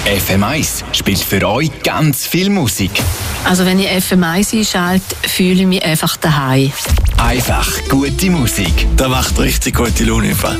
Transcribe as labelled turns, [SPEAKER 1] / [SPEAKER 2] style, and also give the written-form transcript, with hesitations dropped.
[SPEAKER 1] FM1 spielt für euch ganz viel Musik.
[SPEAKER 2] Also wenn ich FM1 einschalte, fühle ich mich einfach daheim.
[SPEAKER 1] Einfach gute Musik.
[SPEAKER 3] Das macht richtig gute Laune.